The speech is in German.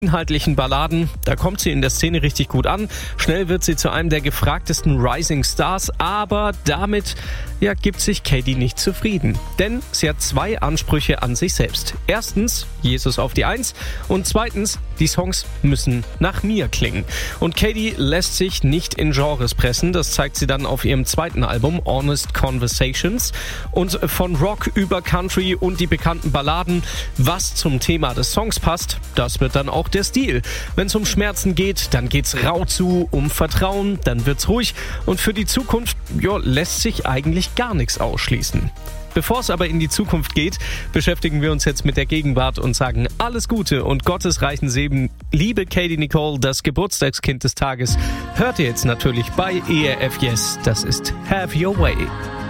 inhaltlichen Balladen, da kommt sie in der Szene richtig gut an. Schnell wird sie zu einem der gefragtesten Rising Stars, aber damit gibt sich Katy nicht zufrieden. Denn sie hat 2 Ansprüche an sich selbst. Erstens, Jesus auf die 1 und zweitens, die Songs müssen nach mir klingen. Und Katy lässt sich nicht in Genres pressen, das zeigt sie dann auf ihrem zweiten Album Honest Conversations. Und von Rock über Country und die bekannten Balladen, was zum Thema des Songs passt, das wird dann auch der Stil. Wenn es um Schmerzen geht, dann geht's rau zu, um Vertrauen, dann wird's ruhig und für die Zukunft lässt sich eigentlich gar nichts ausschließen. Bevor es aber in die Zukunft geht, beschäftigen wir uns jetzt mit der Gegenwart und sagen alles Gute und gottesreichen Segen. Liebe Katy Nicole, das Geburtstagskind des Tages, hört ihr jetzt natürlich bei ERF Yes. Das ist Have Your Way.